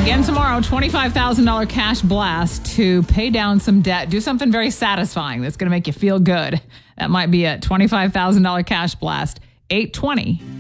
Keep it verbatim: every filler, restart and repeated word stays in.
Again tomorrow, twenty-five thousand dollars cash blast to pay down some debt. Do something very satisfying that's going to make you feel good. That might be a twenty-five thousand dollars cash blast. eight twenty